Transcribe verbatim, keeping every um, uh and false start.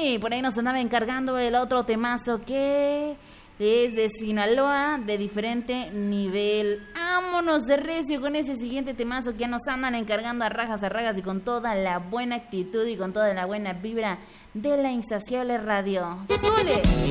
Tony, por ahí nos andaba encargando el otro temazo que es de Sinaloa, de diferente nivel. Vámonos de recio con ese siguiente temazo que ya nos andan encargando a rajas, a ragas y con toda la buena actitud y con toda la buena vibra de la insaciable radio. ¡Sule!